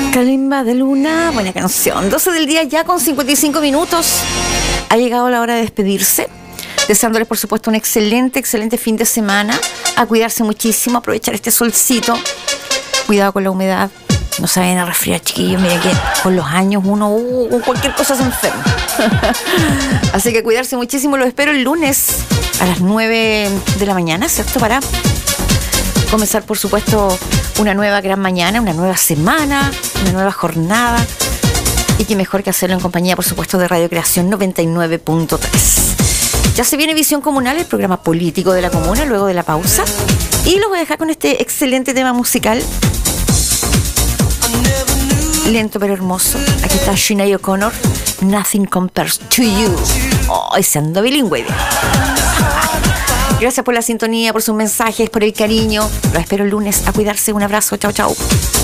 Calimba de Luna, buena canción. 12 del día ya con 55 minutos. Ha llegado la hora de despedirse. Deseándoles, por supuesto, un excelente fin de semana. A cuidarse muchísimo, aprovechar este solcito. Cuidado con la humedad. No se vayan a resfriar, chiquillos. Miren que con los años uno con cualquier cosa se enferma. Así que cuidarse muchísimo. Los espero el lunes a las 9 de la mañana, ¿cierto? Para comenzar, por supuesto, una nueva gran mañana, una nueva semana, una nueva jornada. Y qué mejor que hacerlo en compañía, por supuesto, de Radio Creación 99.3. Ya se viene Visión Comunal, el programa político de la comuna, luego de la pausa. Y los voy a dejar con este excelente tema musical. Lento pero hermoso. Aquí está Sinead O'Connor, Nothing Compares to You. Oh, ese ando bilingüe. Gracias por la sintonía, por sus mensajes, por el cariño. Los espero el lunes. A cuidarse. Un abrazo. Chao, chao.